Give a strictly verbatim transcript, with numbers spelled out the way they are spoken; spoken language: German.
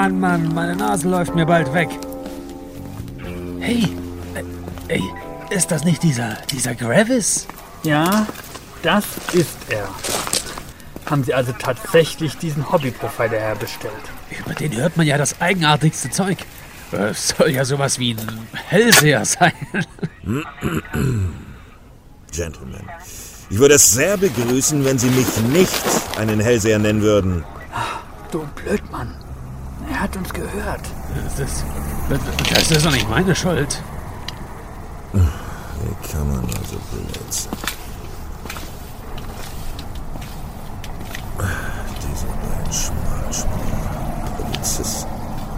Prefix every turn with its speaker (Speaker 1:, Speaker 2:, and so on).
Speaker 1: Mann, Mann, meine Nase läuft mir bald weg. Hey, ey, ist das nicht dieser, dieser Gravis?
Speaker 2: Ja, das ist er. Haben Sie also tatsächlich diesen Hobbyprofiler herbestellt?
Speaker 1: Über den hört man ja das eigenartigste Zeug. Es soll ja sowas wie ein Hellseher sein.
Speaker 3: Gentlemen, ich würde es sehr begrüßen, wenn Sie mich nicht einen Hellseher nennen würden.
Speaker 2: Du Blödmann. Er hat uns gehört.
Speaker 1: Das ist, das ist doch nicht meine Schuld.
Speaker 3: Wie kann man also blöd? Diese beiden Schmalspur Polizisten.